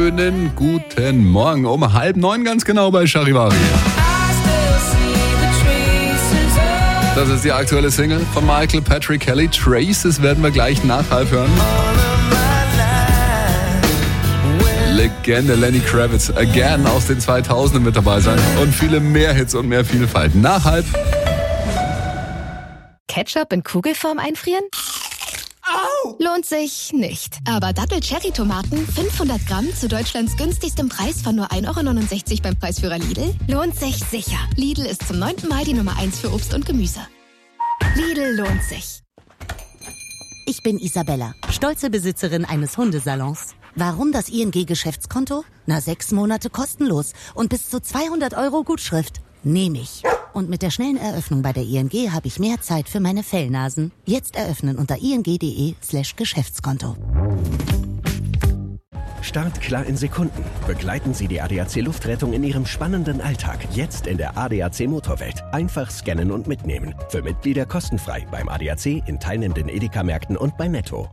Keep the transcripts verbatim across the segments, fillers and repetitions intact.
schönen guten Morgen. Um halb neun ganz genau bei Charivari. Das ist die aktuelle Single von Michael Patrick Kelly. Traces werden wir gleich nach halb hören. Legende Lenny Kravitz, Again aus den zweitausenden mit dabei sein. Und viele mehr Hits und mehr Vielfalt. Nach halb. Ketchup in Kugelform einfrieren? Au! Lohnt sich nicht. Aber Dattel-Cherry-Tomaten, fünfhundert Gramm zu Deutschlands günstigstem Preis von nur ein Euro neunundsechzig beim Preisführer Lidl, lohnt sich sicher. Lidl ist zum neunten Mal die Nummer eins für Obst und Gemüse. Lidl lohnt sich. Ich bin Isabella, stolze Besitzerin eines Hundesalons. Warum das I N G-Geschäftskonto? Na, sechs Monate kostenlos und bis zu zweihundert Euro Gutschrift. Nehme ich. Und mit der schnellen Eröffnung bei der I N G habe ich mehr Zeit für meine Fellnasen. Jetzt eröffnen unter ing.de slash Geschäftskonto. Start klar in Sekunden. Begleiten Sie die A D A C Luftrettung in Ihrem spannenden Alltag. Jetzt in der A D A C Motorwelt. Einfach scannen und mitnehmen. Für Mitglieder kostenfrei beim A D A C, in teilnehmenden Edeka-Märkten und bei Netto.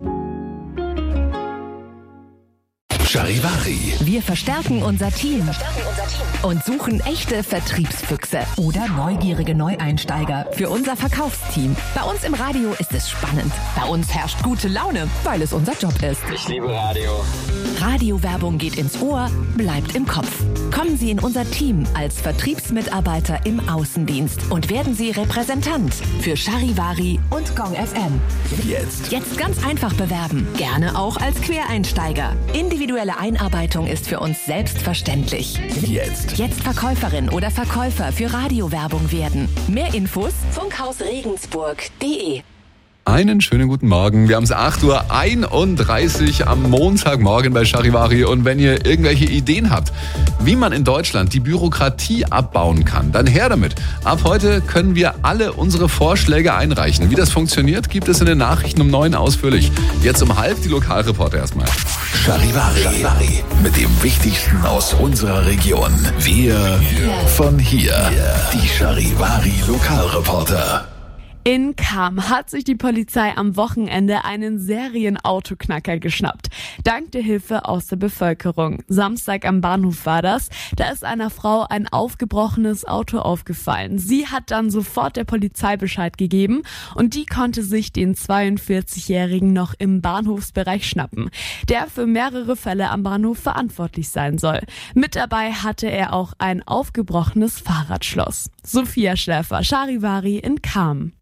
Charivari. Wir verstärken unser Team und suchen echte Vertriebsfüchse oder neugierige Neueinsteiger für unser Verkaufsteam. Bei uns im Radio ist es spannend. Bei uns herrscht gute Laune, weil es unser Job ist. Ich liebe Radio. Radiowerbung geht ins Ohr, bleibt im Kopf. Kommen Sie in unser Team als Vertriebsmitarbeiter im Außendienst und werden Sie Repräsentant für Charivari und Gong F M. Jetzt. Jetzt ganz einfach bewerben. Gerne auch als Quereinsteiger. Individuelle Einarbeitung ist für uns selbstverständlich. Jetzt. Jetzt Verkäuferin oder Verkäufer für Radiowerbung werden. Mehr Infos funkhaus regensburg punkt de. Einen schönen guten Morgen. Wir haben es acht Uhr einunddreißig am Montagmorgen bei Charivari. Und wenn ihr irgendwelche Ideen habt, wie man in Deutschland die Bürokratie abbauen kann, dann her damit. Ab heute können wir alle unsere Vorschläge einreichen. Wie das funktioniert, gibt es in den Nachrichten um neun ausführlich. Jetzt um halb die Lokalreporter erstmal. Charivari. Charivari. Mit dem Wichtigsten aus unserer Region. Wir von hier. Die Charivari Lokalreporter. In Cham hat sich die Polizei am Wochenende einen Serienautoknacker geschnappt. Dank der Hilfe aus der Bevölkerung. Samstag am Bahnhof war das. Da ist einer Frau ein aufgebrochenes Auto aufgefallen. Sie hat dann sofort der Polizei Bescheid gegeben und die konnte sich den zweiundvierzigjährigen noch im Bahnhofsbereich schnappen, der für mehrere Fälle am Bahnhof verantwortlich sein soll. Mit dabei hatte er auch ein aufgebrochenes Fahrradschloss. Sophia Schläfer, Charivari in Cham.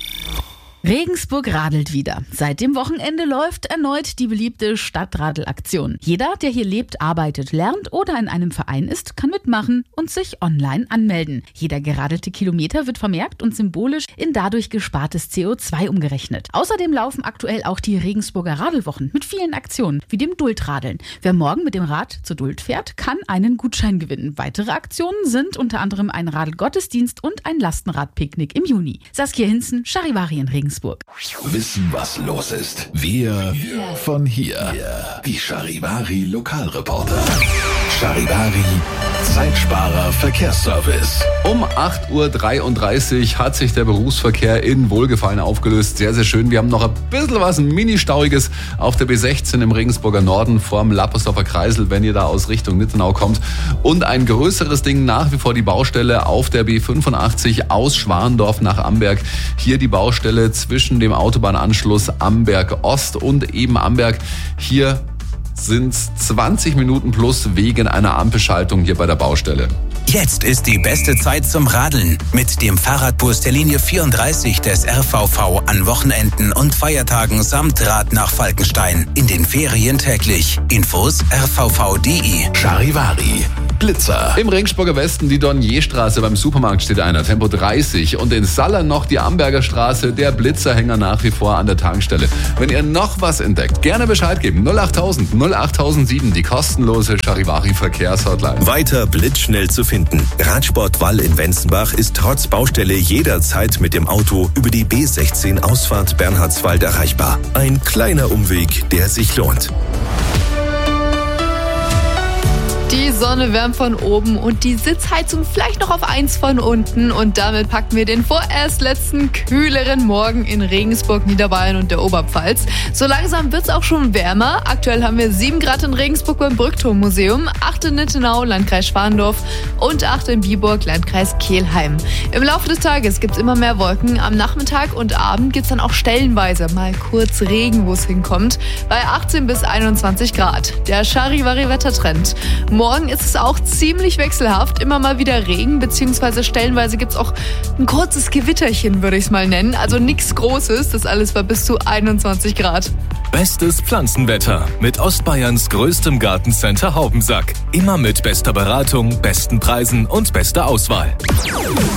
Regensburg radelt wieder. Seit dem Wochenende läuft erneut die beliebte Stadtradelaktion. Jeder, der hier lebt, arbeitet, lernt oder in einem Verein ist, kann mitmachen und sich online anmelden. Jeder geradelte Kilometer wird vermerkt und symbolisch in dadurch gespartes C O zwei umgerechnet. Außerdem laufen aktuell auch die Regensburger Radelwochen mit vielen Aktionen, wie dem Duldradeln. Wer morgen mit dem Rad zur Duld fährt, kann einen Gutschein gewinnen. Weitere Aktionen sind unter anderem ein Radelgottesdienst und ein Lastenradpicknick im Juni. Saskia Hinzen, Charivari in Regensburg. Wissen, was los ist. Wir von hier. Die Charivari Lokalreporter. Charivari Zeitsparer Verkehrsservice. Um acht Uhr dreiunddreißig hat sich der Berufsverkehr in Wohlgefallen aufgelöst. Sehr, sehr schön. Wir haben noch ein bisschen was Mini-Stauiges auf der B sechzehn im Regensburger Norden vorm Lappersdorfer Kreisel, wenn ihr da aus Richtung Nittenau kommt. Und ein größeres Ding nach wie vor die Baustelle auf der B fünfundachtzig aus Schwandorf nach Amberg. Hier die Baustelle zwischen dem Autobahnanschluss Amberg Ost und eben Amberg. Hier sind zwanzig Minuten plus wegen einer Ampelschaltung hier bei der Baustelle. Jetzt ist die beste Zeit zum Radeln. Mit dem Fahrradbus der Linie vierunddreißig des R V V an Wochenenden und Feiertagen samt Rad nach Falkenstein. In den Ferien täglich. Infos r v v punkt de. Charivari. Blitzer. Im Regensburger Westen die Dornierstraße beim Supermarkt steht einer, Tempo dreißig. Und in Sallern noch die Amberger Straße, der Blitzerhänger nach wie vor an der Tankstelle. Wenn ihr noch was entdeckt, gerne Bescheid geben. null achttausend null achttausendsieben, die kostenlose Charivari Verkehrshotline. Weiter blitzschnell zu finden. Radsport Wall in Wenzenbach ist trotz Baustelle jederzeit mit dem Auto über die B sechzehn Ausfahrt Bernhardswald erreichbar. Ein kleiner Umweg, der sich lohnt. Die Sonne wärmt von oben und die Sitzheizung vielleicht noch auf eins von unten. Und damit packen wir den vorerst letzten kühleren Morgen in Regensburg, Niederbayern und der Oberpfalz. So langsam wird's auch schon wärmer. Aktuell haben wir sieben Grad in Regensburg beim Brückturmmuseum, acht in Nittenau, Landkreis Schwandorf und acht in Biburg, Landkreis Kelheim. Im Laufe des Tages gibt's immer mehr Wolken. Am Nachmittag und Abend gibt's dann auch stellenweise mal kurz Regen, wo es hinkommt, bei achtzehn bis einundzwanzig Grad. Der Charivari-Wettertrend. Morgen ist es auch ziemlich wechselhaft, immer mal wieder Regen, beziehungsweise stellenweise gibt's auch ein kurzes Gewitterchen, würde ich es mal nennen. Also nichts Großes, das alles war bis zu einundzwanzig Grad. Bestes Pflanzenwetter mit Ostbayerns größtem Gartencenter Haubensack. Immer mit bester Beratung, besten Preisen und bester Auswahl.